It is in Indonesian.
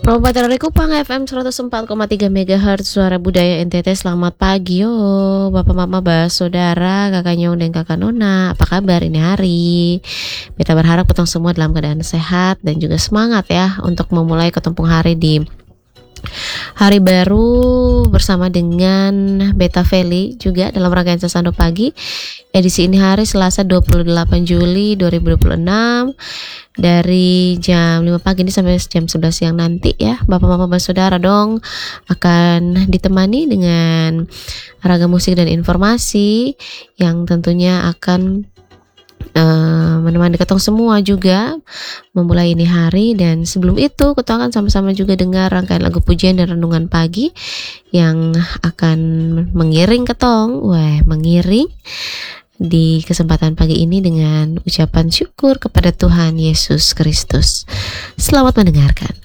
Promotor dari Kupang FM 104,3 MHz Suara Budaya NTT. Selamat pagi yo Bapak Mama Bas Saudara, Kakak Nyong dan Kakak Nona. Apa kabar ini hari? Kita berharap ketong semua dalam keadaan sehat dan juga semangat ya untuk memulai ketumpung hari di hari baru bersama dengan Beta Feli juga dalam rangkaian Sasando Pagi. Edisi ini hari Selasa 28 Juli 2026 dari jam 5 pagi ini sampai jam 11 siang nanti ya. Bapak Mama Saudara dong akan ditemani dengan ragam musik dan informasi yang tentunya akan menemani ketong semua juga memulai ini hari. Dan sebelum itu kita akan sama-sama juga dengar rangkaian lagu pujian dan renungan pagi yang akan mengiring ketong mengiring di kesempatan pagi ini dengan ucapan syukur kepada Tuhan Yesus Kristus. Selamat mendengarkan.